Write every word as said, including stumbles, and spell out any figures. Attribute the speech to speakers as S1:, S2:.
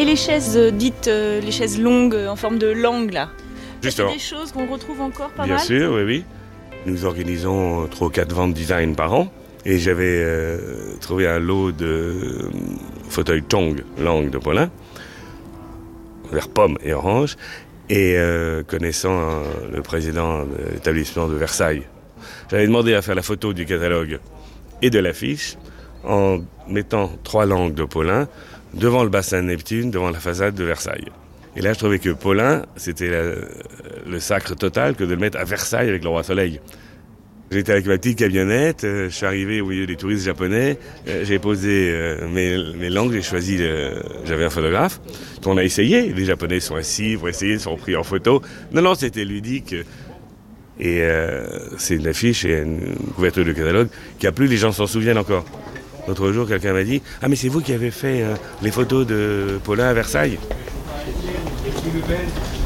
S1: les chaises euh, dites, euh, les chaises longues euh, en forme de langue là.
S2: Justement.
S1: C'est des choses qu'on retrouve encore pas
S2: Bien
S1: mal.
S2: sûr, oui, oui. Nous organisons trois ou quatre ventes design par an. Et j'avais euh, trouvé un lot de euh, fauteuils Tong, langue de Paulin, vert pomme et orange. Et euh, connaissant euh, le président de l'établissement de Versailles, j'avais demandé à faire la photo du catalogue et de l'affiche en mettant trois langues de Paulin devant le bassin de Neptune, devant la façade de Versailles. Et là, je trouvais que Paulin, c'était la, le sacre total que de le mettre à Versailles avec le roi Soleil. J'étais avec ma petite camionnette, euh, je suis arrivé au milieu des touristes japonais, euh, j'ai posé euh, mes, mes langues, j'ai choisi, le, j'avais un photographe, qu'on a essayé, les Japonais sont assis pour essayer, sont pris en photo. Non, non, c'était ludique. Et euh, c'est une affiche et une couverture de catalogue qui a plu, les gens s'en souviennent encore. L'autre jour, quelqu'un m'a dit « Ah, mais c'est vous qui avez fait euh, les photos de Paulin à Versailles ?»